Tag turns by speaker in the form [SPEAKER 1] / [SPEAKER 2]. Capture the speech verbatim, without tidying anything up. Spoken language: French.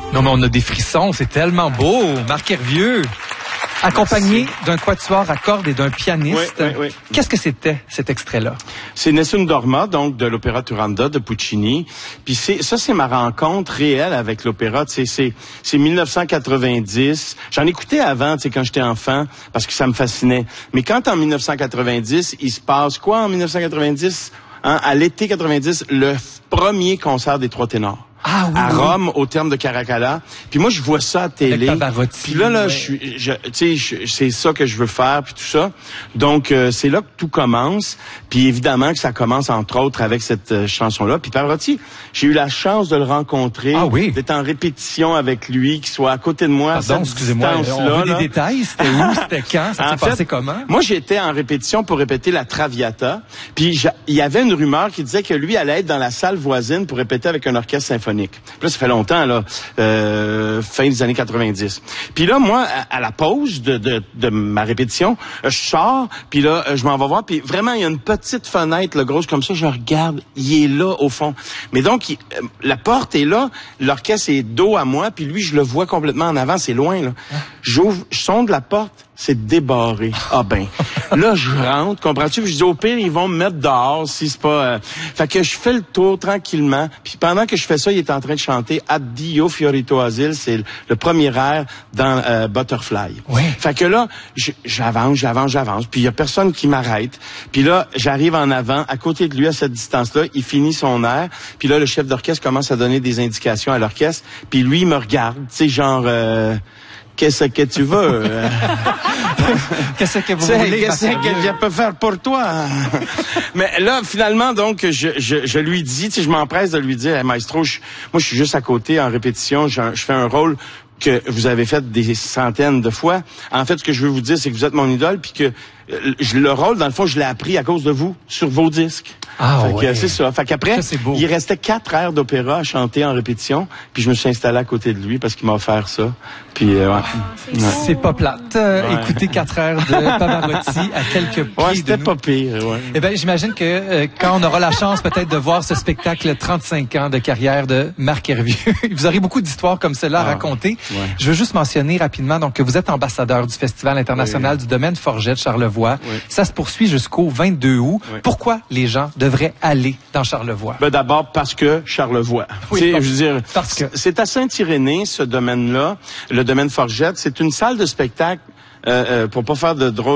[SPEAKER 1] Non, mais on a des frissons, c'est tellement beau. Marc Hervieux, accompagné d'un quatuor à cordes et d'un pianiste.
[SPEAKER 2] Oui, oui, oui.
[SPEAKER 1] Qu'est-ce que c'était, cet extrait-là?
[SPEAKER 2] C'est Nessun Dorma, donc de l'opéra Turandot de Puccini. Puis c'est ça, c'est ma rencontre réelle avec l'opéra. C'est c'est c'est mille neuf cent quatre-vingt-dix. J'en écoutais avant, tu sais, quand j'étais enfant, parce que ça me fascinait. Mais quand en mille neuf cent quatre-vingt-dix, il se passe quoi en mille neuf cent quatre-vingt-dix? Hein, à l'été quatre-vingt-dix, le premier concert des Trois Ténors.
[SPEAKER 1] Ah, oui,
[SPEAKER 2] à
[SPEAKER 1] oui.
[SPEAKER 2] Rome, au terme de Caracalla. Puis moi, je vois ça à télé.
[SPEAKER 1] Avec Pavarotti.
[SPEAKER 2] Puis là, là,
[SPEAKER 1] ouais.
[SPEAKER 2] je suis, je, tu sais, c'est ça que je veux faire, puis tout ça. Donc, euh, c'est là que tout commence. Puis évidemment que ça commence, entre autres, avec cette euh, chanson-là. Puis Pavarotti, j'ai eu la chance de le rencontrer.
[SPEAKER 1] Ah oui?
[SPEAKER 2] D'être en répétition avec lui, qu'il soit à côté de moi.
[SPEAKER 1] Pardon, excusez-moi, on veut des détails. C'était où? C'était quand? Ça s'est passé comment?
[SPEAKER 2] Moi, j'étais en répétition pour répéter la Traviata. Puis il y avait une rumeur qui disait que lui allait être dans la salle voisine pour répéter avec un orchestre symphonique. Puis là, ça fait longtemps, là, euh, fin des années quatre-vingt-dix. Puis là, moi, à, à la pause de, de, de ma répétition, je sors, puis là, je m'en vais voir, puis vraiment, il y a une petite fenêtre, là, grosse comme ça, je regarde, il est là, au fond. Mais donc, il, euh, la porte est là, l'orchestre est dos à moi, puis lui, je le vois complètement en avant, c'est loin, là. J'ouvre, je sonde la porte, c'est débarré. Ah ben, là, je rentre, comprends-tu? Puis je dis, au pire, ils vont me mettre dehors si c'est pas... Euh... Fait que je fais le tour tranquillement. Puis pendant que je fais ça, il est en train de chanter Addio Fiorito Asil. C'est le premier air dans euh, Butterfly.
[SPEAKER 1] Oui.
[SPEAKER 2] Fait que là, j'avance, j'avance, j'avance. Puis il y a personne qui m'arrête. Puis là, j'arrive en avant, à côté de lui, à cette distance-là. Il finit son air. Puis là, le chef d'orchestre commence à donner des indications à l'orchestre. Puis lui, il me regarde. Tu sais, genre... Euh... Qu'est-ce que tu veux?
[SPEAKER 1] Qu'est-ce que vous voulez?
[SPEAKER 2] Qu'est-ce que je peux faire pour toi? Mais là, finalement, donc, je, je, je lui dis, tu sais, je m'empresse de lui dire, hey, maestro, je, moi, je suis juste à côté en répétition, je, je fais un rôle que vous avez fait des centaines de fois. En fait, ce que je veux vous dire, c'est que vous êtes mon idole, puis que euh, le rôle, dans le fond, je l'ai appris à cause de vous, sur vos disques.
[SPEAKER 1] Ah
[SPEAKER 2] fait
[SPEAKER 1] ouais.
[SPEAKER 2] que c'est ça. Fait qu'après,
[SPEAKER 1] ça, il
[SPEAKER 2] restait quatre airs d'opéra à chanter en répétition, puis je me suis installé à côté de lui parce qu'il m'a offert ça. Puis euh, ouais.
[SPEAKER 1] C'est, ouais. c'est pas plate. Euh,
[SPEAKER 2] ouais.
[SPEAKER 1] Écouter quatre heures de Pavarotti à quelques pieds
[SPEAKER 2] ouais, c'était
[SPEAKER 1] de nous.
[SPEAKER 2] pas pire, ouais.
[SPEAKER 1] Eh ben, j'imagine que euh, quand on aura la chance peut-être de voir ce spectacle trente-cinq ans de carrière de Marc Hervieux, vous aurez beaucoup d'histoires comme cela à
[SPEAKER 2] ah,
[SPEAKER 1] raconter.
[SPEAKER 2] Ouais.
[SPEAKER 1] Je veux juste mentionner rapidement donc que vous êtes ambassadeur du Festival international oui. du domaine Forget de Charlevoix. Oui. Ça se poursuit jusqu'au vingt-deux août. Oui. Pourquoi les gens devraient aller dans Charlevoix?
[SPEAKER 2] Ben d'abord parce que Charlevoix.
[SPEAKER 1] Oui,
[SPEAKER 2] tu sais,
[SPEAKER 1] parce,
[SPEAKER 2] je veux dire,
[SPEAKER 1] parce que
[SPEAKER 2] c'est à Saint-Irénée ce domaine-là, le domaine Forget. C'est une salle de spectacle euh, euh, pour pas faire de drôle.